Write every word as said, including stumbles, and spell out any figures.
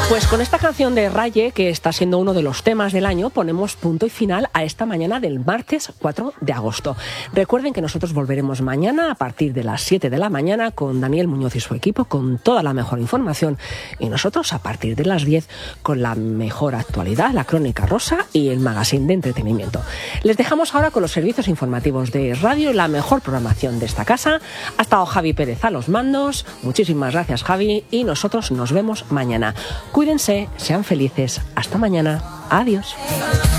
Pues con esta canción de Raye, que está siendo uno de los temas del año, ponemos punto y final a esta mañana del martes cuatro de agosto. Recuerden que nosotros volveremos mañana a partir de las siete de la mañana con Daniel Muñoz y su equipo con toda la mejor información, y nosotros a partir de las diez con la mejor actualidad, la Crónica Rosa y el magazine de entretenimiento. Les dejamos ahora con los servicios informativos de radio y la mejor programación de esta casa. Ha estado Javi Pérez a los mandos. Muchísimas gracias, Javi, y nosotros nos vemos mañana. Cuídense, sean felices. Hasta mañana. Adiós.